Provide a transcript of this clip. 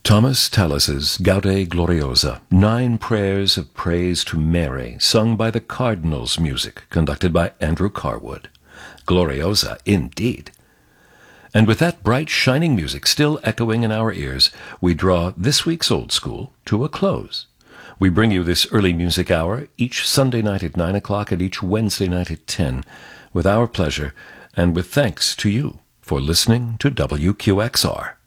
Thomas Tallis's Gaude Gloriosa, 9 prayers of praise to Mary, sung by the Cardinals Music, conducted by Andrew Carwood. Gloriosa, indeed. And with that bright, shining music still echoing in our ears, we draw this week's Old School to a close. We bring you this early music hour each Sunday night at 9 o'clock and each Wednesday night at 10, with our pleasure and with thanks to you for listening to WQXR.